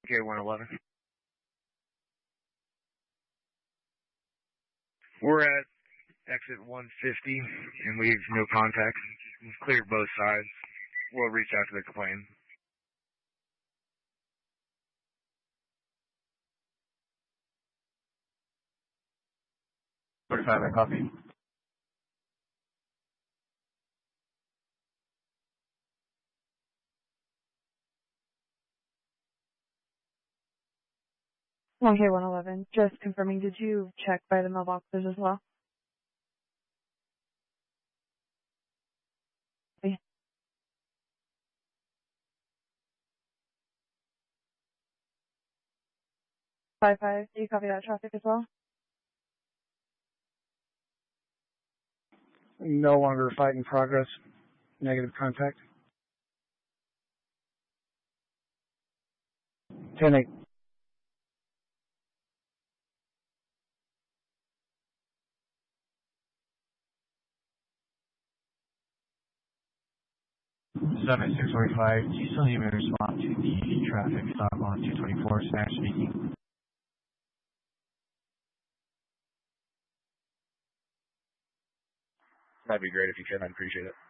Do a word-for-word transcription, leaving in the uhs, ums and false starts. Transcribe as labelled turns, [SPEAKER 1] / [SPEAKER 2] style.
[SPEAKER 1] K one eleven. We're at exit one fifty, and we have no contact. We've cleared both sides. We'll reach out to the complainant.
[SPEAKER 2] forty-five, I copy.
[SPEAKER 3] one K one eleven, just confirming, did you check by the mailboxes as well? Okay. five five, do you copy that traffic as well?
[SPEAKER 4] No longer fight in progress. Negative contact. ten eight.
[SPEAKER 2] seven six forty-five, do you still need me to respond to the traffic stop on two twenty-four, Spanish speaking?
[SPEAKER 1] That'd be great if you can. I'd appreciate it.